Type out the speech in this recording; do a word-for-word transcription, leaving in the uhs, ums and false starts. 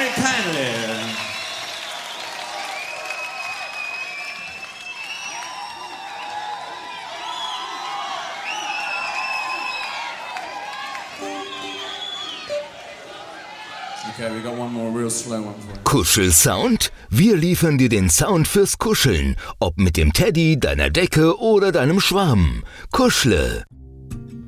very kindly. Okay, we got one more real slow one for you. Kuschelsound? Wir liefern dir den Sound fürs Kuscheln. Ob mit dem Teddy, deiner Decke oder deinem Schwarm. Kuschle.